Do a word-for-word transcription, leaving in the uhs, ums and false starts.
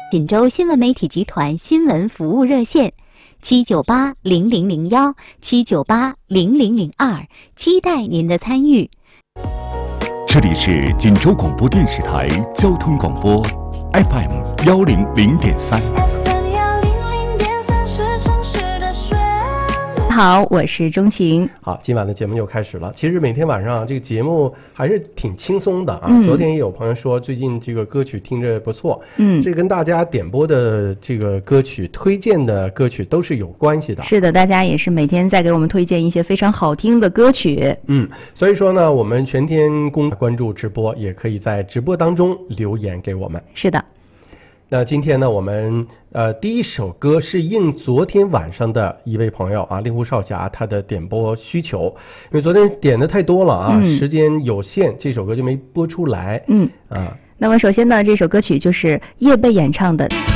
锦州新闻媒体集团新闻服务热线七九八零零零幺七九八零零零二，期待您的参与。 这里是锦州广播电视台交通广播 F M 幺零零点三。 好，我是钟情。 好，今晚的节目又开始了。其实每天晚上这个节目还是挺轻松的啊。 嗯、 昨天也有朋友说，最近这个歌曲听着不错。 嗯， 这跟大家点播的这个歌曲、推荐的歌曲都是有关系的。 是的，大家也是每天在给我们推荐一些非常好听的歌曲。 嗯，所以说呢，我们全天公关注直播，也可以在直播当中留言给我们。 是的。 那今天呢，我们呃第一首歌是应昨天晚上的一位朋友啊，令狐少侠他的点播需求，因为昨天点的太多了啊，嗯、时间有限，这首歌就没播出来。 嗯啊， 那么首先呢，这首歌曲就是叶蓓演唱的《